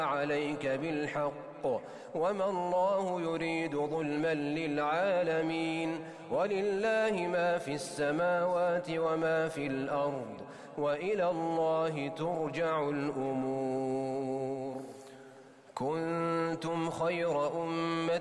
عليك بالحق وما الله يريد ظلما للعالمين ولله ما في السماوات وما في الأرض وإلى الله ترجع الأمور. كنتم خير أمة